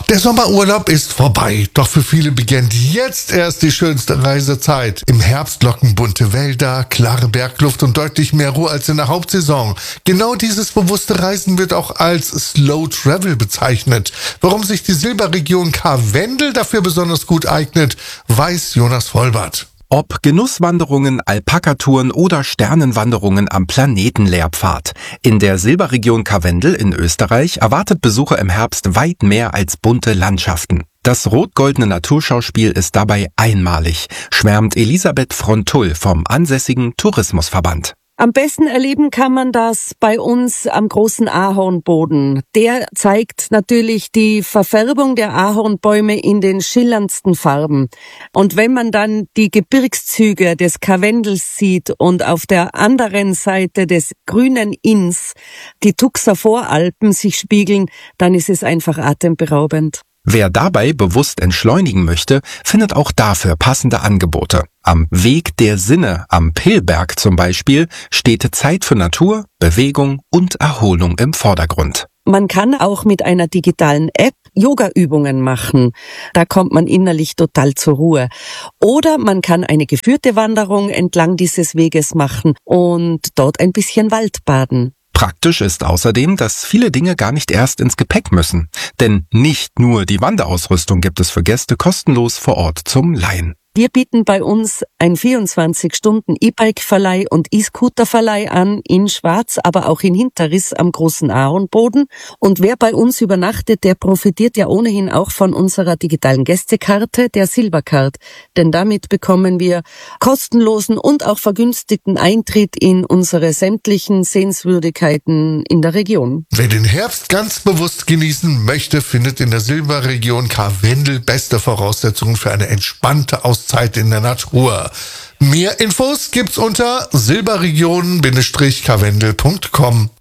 Der Sommerurlaub ist vorbei, doch für viele beginnt jetzt erst die schönste Reisezeit. Im Herbst locken bunte Wälder, klare Bergluft und deutlich mehr Ruhe als in der Hauptsaison. Genau dieses bewusste Reisen wird auch als Slow Travel bezeichnet. Warum sich die Silberregion Karwendel dafür besonders gut eignet, weiß Jonas Vollbart. Ob Genusswanderungen, Alpakatouren oder Sternenwanderungen am Planetenlehrpfad. In der Silberregion Karwendel in Österreich erwartet Besucher im Herbst weit mehr als bunte Landschaften. Das rot-goldene Naturschauspiel ist dabei einmalig, schwärmt Elisabeth Frontull vom ansässigen Tourismusverband. Am besten erleben kann man das bei uns am großen Ahornboden. Der zeigt natürlich die Verfärbung der Ahornbäume in den schillerndsten Farben. Und wenn man dann die Gebirgszüge des Karwendels sieht und auf der anderen Seite des grünen Inns die Tuxer Voralpen sich spiegeln, dann ist es einfach atemberaubend. Wer dabei bewusst entschleunigen möchte, findet auch dafür passende Angebote. Am Weg der Sinne am Pillberg zum Beispiel steht Zeit für Natur, Bewegung und Erholung im Vordergrund. Man kann auch mit einer digitalen App Yoga-Übungen machen. Da kommt man innerlich total zur Ruhe. Oder man kann eine geführte Wanderung entlang dieses Weges machen und dort ein bisschen Wald baden. Praktisch ist außerdem, dass viele Dinge gar nicht erst ins Gepäck müssen. Denn nicht nur die Wanderausrüstung gibt es für Gäste kostenlos vor Ort zum Leihen. Wir bieten bei uns ein 24-Stunden-E-Bike-Verleih und E-Scooter-Verleih an, in Schwarz, aber auch in Hinterriss am großen Ahornboden. Und wer bei uns übernachtet, der profitiert ja ohnehin auch von unserer digitalen Gästekarte, der Silbercard. Denn damit bekommen wir kostenlosen und auch vergünstigten Eintritt in unsere sämtlichen Sehenswürdigkeiten in der Region. Wer den Herbst ganz bewusst genießen möchte, findet in der Silberregion Karwendel beste Voraussetzungen für eine entspannte Auszeit in der Natur. Mehr Infos gibt's unter silberregion-karwendel.com.